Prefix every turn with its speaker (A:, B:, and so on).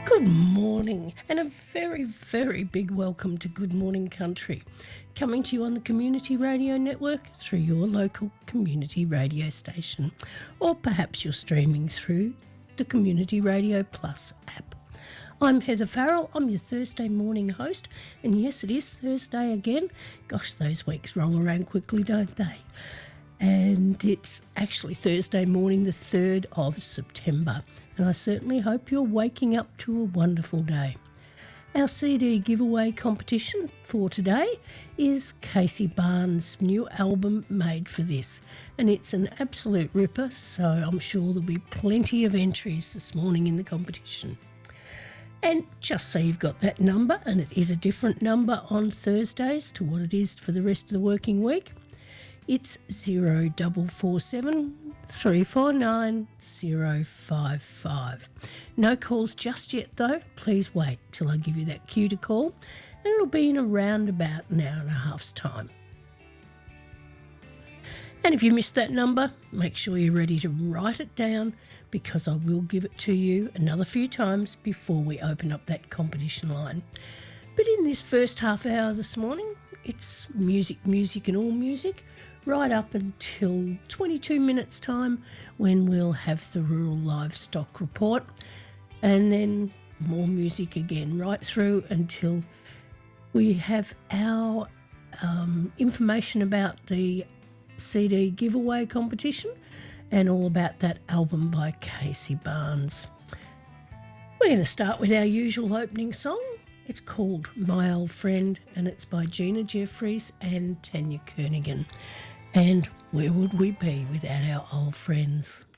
A: Good morning, and a very, very big welcome to Good Morning Country, coming to you on the Community Radio Network through your local community radio station, or perhaps you're streaming through the Community Radio Plus app. I'm Heather Farrell, I'm your Thursday morning host, and yes, it is Thursday again. Gosh, those weeks roll around quickly, don't they? And it's actually Thursday morning, the 3rd of September, and I certainly hope you're waking up to a wonderful day. Our CD giveaway competition for today is Casey Barnes' new album, Made for This, and it's an absolute ripper, so I'm sure there'll be plenty of entries this morning in the competition. And just so you've got that number, and it is a different number on Thursdays to what it is for the rest of the working week, it's 0447 349 055. No calls just yet though. Please wait till I give you that cue to call, and it'll be in around about an hour and a half's time. And if you missed that number, make sure you're ready to write it down, because I will give it to you another few times before we open up that competition line. But in this first half hour this morning, it's music and all music, right up until 22 minutes time, when we'll have the Rural Livestock Report, and then more music again right through until we have our information about the CD giveaway competition and all about that album by Casey Barnes. We're going to start with our usual opening song. It's called My Old Friend, and it's by Gina Jeffries and Tanya Kernaghan. And where would we be without our old friends?